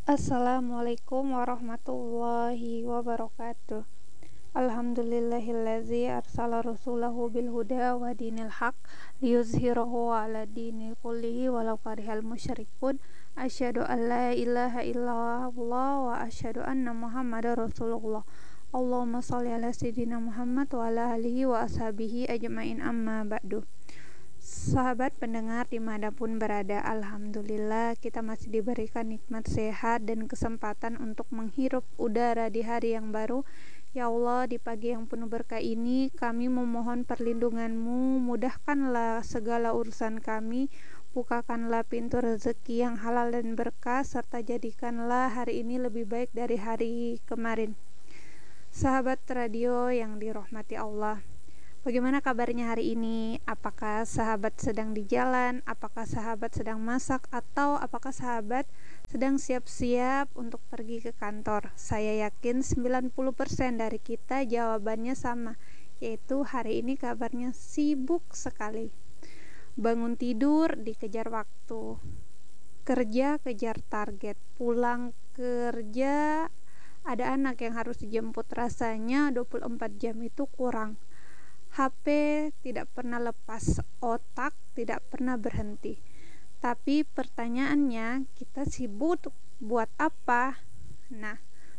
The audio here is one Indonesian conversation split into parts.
Assalamualaikum warahmatullahi wabarakatuh. Alhamdulillahillazi arsala rasulahu bil huda wa dinil haq liyuzhirahu ala dinil kullihi walau karihal musyrikun. Asyhadu an la ilaha illallah wa asyhadu anna muhammadar rasulullah. Allahumma shalli ala sayyidina Muhammad wa ala alihi wa ashabihi ajmain, amma ba'du. Sahabat pendengar dimanapun berada, alhamdulillah kita masih diberikan nikmat sehat dan kesempatan untuk menghirup udara di hari yang baru. Ya Allah, di pagi yang penuh berkah ini kami memohon perlindungan-Mu, mudahkanlah segala urusan kami, bukakanlah pintu rezeki yang halal dan berkah, serta jadikanlah hari ini lebih baik dari hari kemarin. Sahabat radio yang dirahmati Allah, bagaimana kabarnya hari ini? Apakah sahabat sedang di jalan? Apakah sahabat sedang masak? Atau apakah sahabat sedang siap-siap untuk pergi ke kantor? Saya yakin 90% dari kita jawabannya sama, yaitu hari ini kabarnya sibuk sekali. Bangun tidur dikejar waktu, kerja kejar target, pulang kerja ada anak yang harus dijemput, rasanya 24 jam itu kurang. HP tidak pernah lepas, otak tidak pernah berhenti. Tapi pertanyaannya, kita sibuk buat apa? Nah,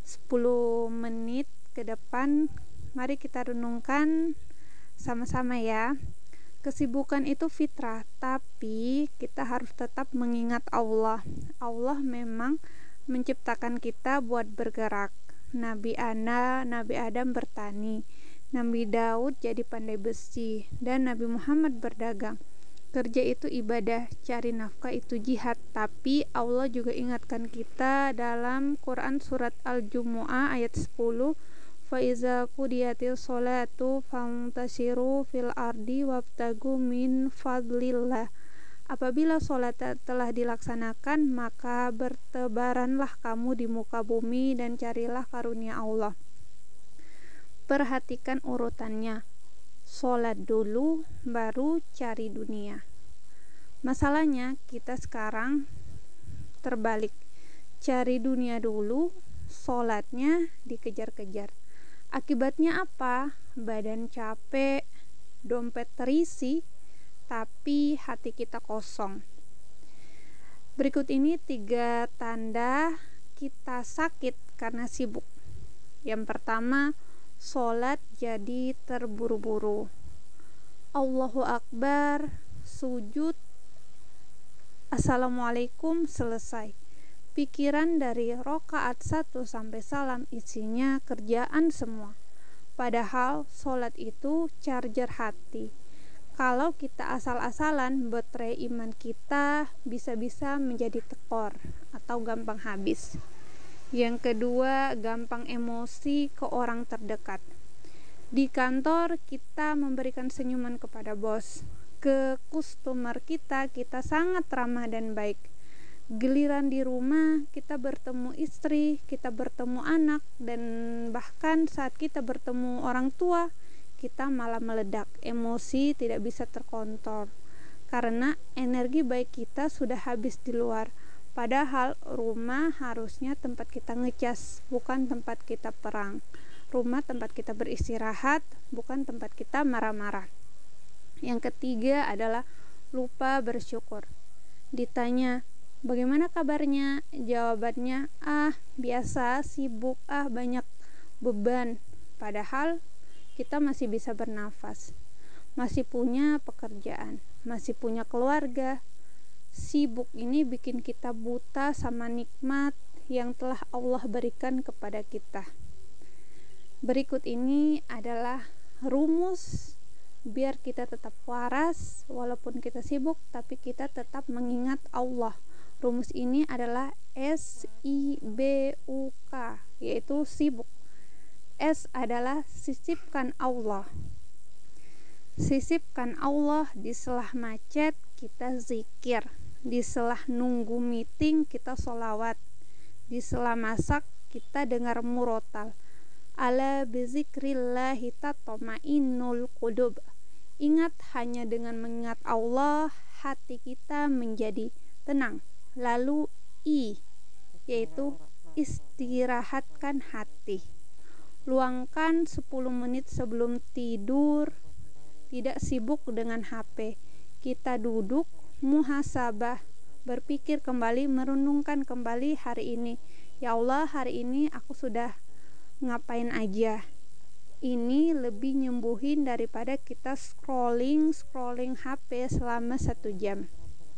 10 menit ke depan mari kita renungkan sama-sama ya. Kesibukan itu fitrah, tapi kita harus tetap mengingat Allah. Allah memang menciptakan kita buat bergerak. Nabi Adam bertani, Nabi Daud jadi pandai besi, dan Nabi Muhammad berdagang. Kerja itu ibadah, cari nafkah itu jihad. Tapi Allah juga ingatkan kita dalam Quran surat Al-Jumu'ah ayat 10, fa iza qudiyatis sholatu fantashiru fil ardi wabtagu min fadlillah. Apabila sholat telah dilaksanakan, maka bertebaranlah kamu di muka bumi dan carilah karunia Allah. Perhatikan urutannya, sholat dulu baru cari dunia. Masalahnya kita sekarang terbalik, cari dunia dulu, sholatnya dikejar-kejar. Akibatnya apa? Badan capek, dompet terisi, tapi hati kita kosong. Berikut ini 3 tanda kita sakit karena sibuk. Yang pertama, sholat jadi terburu-buru. Allahu Akbar, sujud, Assalamualaikum, selesai. Pikiran dari rokaat 1 sampai salam isinya kerjaan semua. Padahal sholat itu charger hati. Kalau kita asal-asalan, baterai iman kita bisa-bisa menjadi tekor atau gampang habis. Yang kedua, gampang emosi ke orang terdekat. Di kantor kita memberikan senyuman kepada bos, ke customer kita sangat ramah dan baik. Giliran di rumah kita bertemu istri, kita bertemu anak, dan bahkan saat kita bertemu orang tua, kita malah meledak, emosi tidak bisa terkontrol karena energi baik kita sudah habis di luar. Padahal rumah harusnya tempat kita ngecas, bukan tempat kita perang. Rumah tempat kita beristirahat, bukan tempat kita marah-marah. Yang ketiga adalah lupa bersyukur. Ditanya, bagaimana kabarnya? Jawabannya, biasa, sibuk, banyak beban. Padahal kita masih bisa bernafas, masih punya pekerjaan, masih punya keluarga. Sibuk ini bikin kita buta sama nikmat yang telah Allah berikan kepada kita. Berikut ini adalah rumus biar kita tetap waras walaupun kita sibuk, tapi kita tetap mengingat Allah. Rumus ini adalah SIBUK, yaitu sibuk. S adalah sisipkan Allah. Sisipkan Allah di selah macet kita zikir, di selah nunggu meeting kita sholawat, di selah masak kita dengar murotal. Ala bizikrillahi tatma'innul qulub. Ingat, hanya dengan mengingat Allah hati kita menjadi tenang. Lalu I, yaitu istirahatkan hati. Luangkan 10 menit sebelum tidur, tidak sibuk dengan HP. Kita duduk, muhasabah, berpikir kembali, merenungkan kembali hari ini. Ya Allah, hari ini aku sudah ngapain aja. Ini lebih nyembuhin daripada kita scrolling HP selama 1 jam.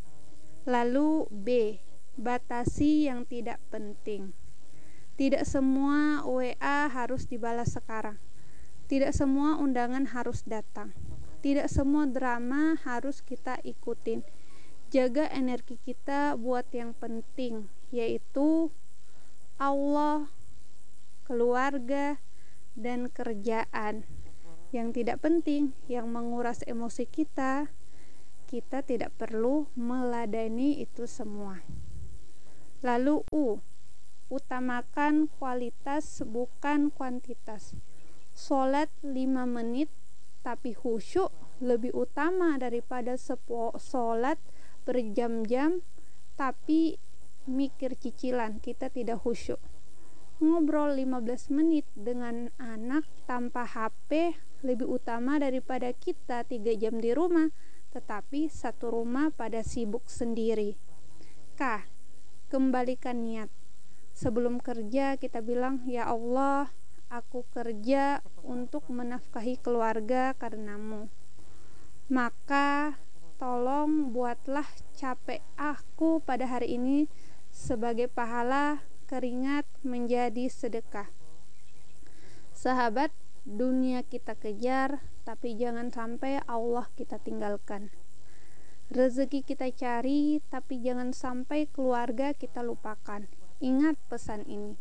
Lalu B, batasi yang tidak penting. Tidak semua WA harus dibalas sekarang. Tidak semua undangan harus datang. Tidak semua drama harus kita ikutin. Jaga energi kita buat yang penting, yaitu Allah, keluarga, dan kerjaan. Yang tidak penting, yang menguras emosi kita tidak perlu meladeni itu semua. Lalu U, utamakan kualitas bukan kuantitas. Sholat 5 menit tapi khusyuk lebih utama daripada sholat berjam-jam tapi mikir cicilan, kita tidak khusyuk. Ngobrol 15 menit dengan anak tanpa HP lebih utama daripada kita 3 jam di rumah tetapi satu rumah pada sibuk sendiri. K, kembalikan niat. Sebelum kerja kita bilang, ya Allah, aku kerja untuk menafkahi keluarga karenamu. Maka tolong buatlah capek aku pada hari ini sebagai pahala keringat menjadi sedekah. Sahabat, dunia kita kejar, tapi jangan sampai Allah kita tinggalkan. Rezeki kita cari, tapi jangan sampai keluarga kita lupakan. Ingat pesan ini.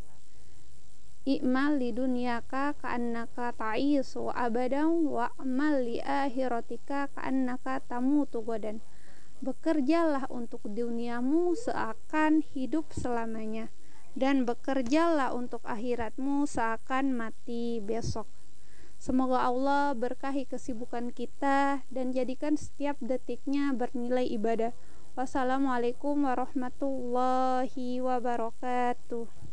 I'mal li dunyaka ka'annaka ta'isu abadan wa'mal li akhiratika ka'annaka tamutu godan. Bekerjalah untuk duniamu seakan hidup selamanya, dan bekerjalah untuk akhiratmu seakan mati besok. Semoga Allah berkahi kesibukan kita dan jadikan setiap detiknya bernilai ibadah. Wassalamualaikum warahmatullahi wabarakatuh.